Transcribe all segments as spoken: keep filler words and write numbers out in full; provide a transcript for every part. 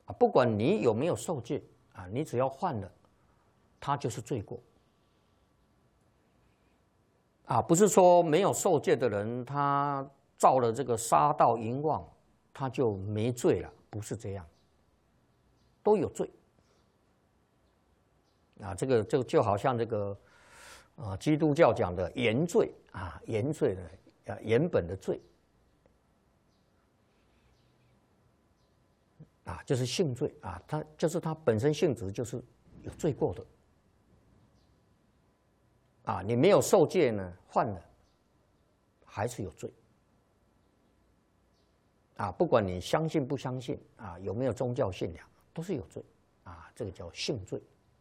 啊，不管你有没有受戒啊，你只要犯了，它就是罪过。啊，不是说没有受戒的人，他造了这个杀盗淫妄，他就没罪了，不是这样，都有罪。啊，这个就就好像这个，啊，基督教讲的原罪啊，原罪呢，啊，原本的罪。啊，就是性罪啊，它就是它本身性质就是有罪过的。啊，你没有受戒呢，犯了，还是有罪。啊，不管你相信不相信啊，有没有宗教信仰，都是有罪。啊，这个叫性罪。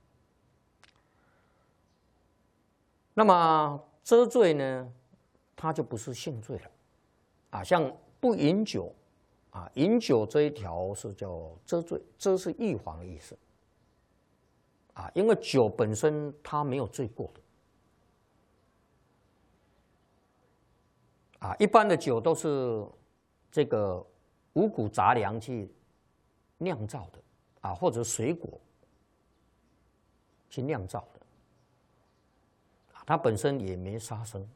那么遮罪呢，它就不是性罪了。啊，像不饮酒。啊，饮酒这一条是叫遮罪，遮是预防的意思。啊，因为酒本身它没有罪过的。啊，一般的酒都是这个五谷杂粮去酿造的，啊，或者水果去酿造的。啊，它本身也没杀生。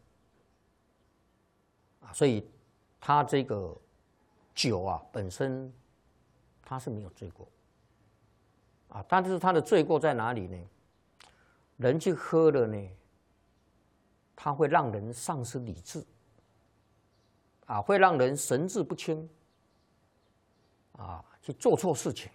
啊，所以它这个。酒啊，本身它是没有罪过，啊，但是它的罪过在哪里呢？人去喝了呢，它会让人丧失理智，啊，会让人神志不清，啊，去做错事情，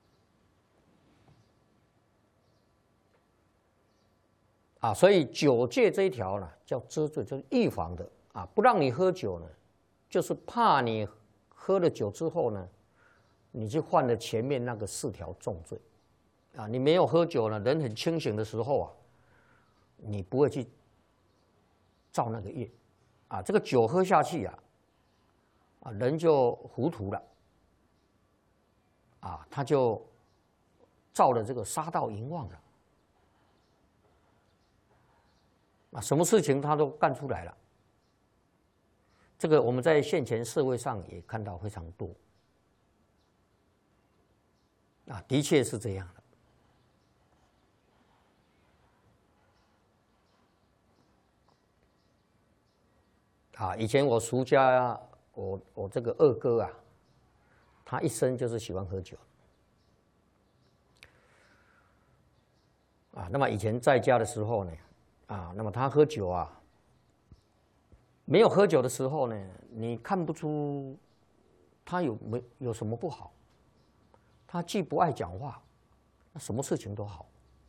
啊，所以酒戒这一条呢，叫遮罪，就是预防的，啊，不让你喝酒呢，就是怕你。喝了酒之后呢，你就犯了前面那个四条重罪，啊，你没有喝酒呢，人很清醒的时候啊，你不会去造那个业，啊，这个酒喝下去啊，啊，人就糊涂了，啊，他就造了这个杀盗淫妄了，啊，什么事情他都干出来了。这个我们在现前社会上也看到非常多，啊，的确是这样的。啊，以前我叔家，我我这个二哥啊，他一生就是喜欢喝酒。啊，那么以前在家的时候呢，啊，那么他喝酒啊。没有喝酒的时候呢，你看不出他有没有什么不好。他既不爱讲话，那什么事情都好。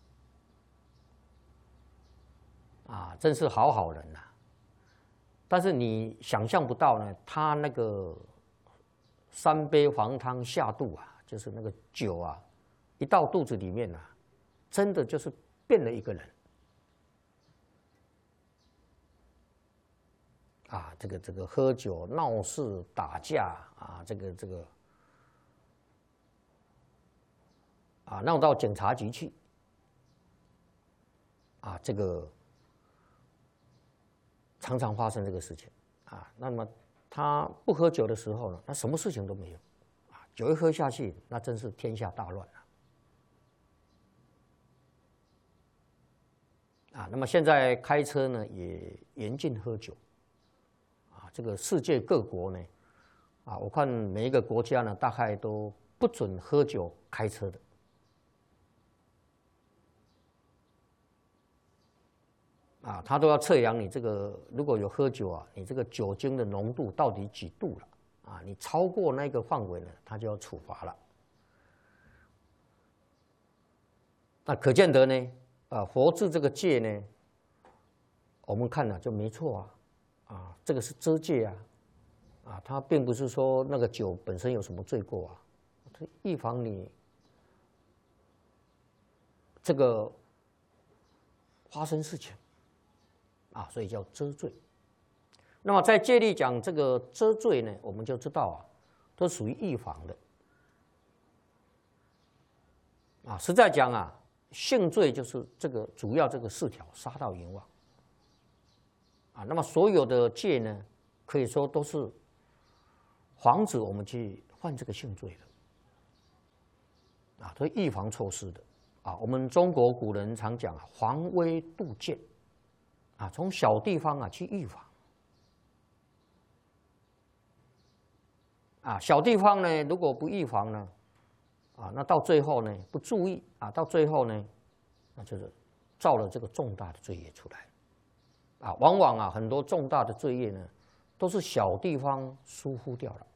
啊，真是好好人呐、啊。但是你想象不到呢，他那个三杯黄汤下肚啊，就是那个酒啊，一到肚子里面啊，真的就是变了一个人。啊，这个这个喝酒闹事打架啊，这个这个啊闹到警察局去啊，这个常常发生这个事情啊。那么他不喝酒的时候呢，他什么事情都没有啊。酒一喝下去，那真是天下大乱了啊。那么现在开车呢，也严禁喝酒。这个世界各国呢，啊，我看每一个国家呢，大概都不准喝酒开车的。啊，他都要测量你这个如果有喝酒啊，你这个酒精的浓度到底几度了？啊，你超过那个范围呢，他就要处罚了。那可见得呢，啊，佛制这个戒呢，我们看了就没错啊。啊，这个是遮戒啊，啊，它并不是说那个酒本身有什么罪过啊，它预防你这个发生事情啊，所以叫遮罪。那么在戒律讲这个遮罪呢，我们就知道啊，都属于预防的啊。实在讲啊，性罪就是这个主要这个四条：杀盗淫妄。啊，那么所有的戒呢，可以说都是防止我们去犯这个性罪的。 啊，这预防措施的啊。我们中国古人常讲啊，防微杜渐啊，从小地方啊去预防啊。小地方呢，如果不预防呢，啊，那到最后呢不注意啊，到最后呢，那就是造了这个重大的罪业出来啊。往往啊，很多重大的罪业呢，都是小地方疏忽掉了。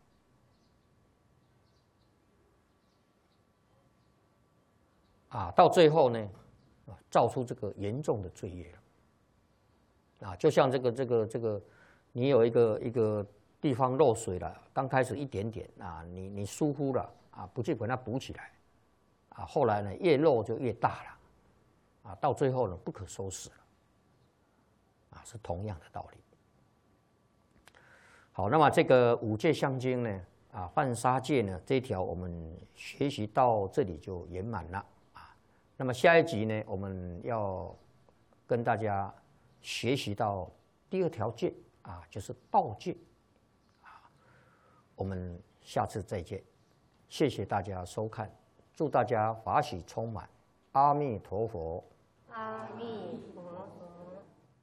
啊，到最后呢，啊，造出这个严重的罪业了。啊，就像这个这个这个，你有一个一个地方漏水了，刚开始一点点啊，你你疏忽了啊，不去把它补起来，啊，后来呢越漏就越大了，啊，到最后呢不可收拾了，啊，是同样的道理。好，那么这个五戒相经呢，啊，犯杀戒呢这一条我们学习到这里就圆满了。那么下一集呢，我们要跟大家学习到第二条戒啊，就是道戒啊。我们下次再见，谢谢大家收看，祝大家法喜充满，阿弥陀佛。 阿弥。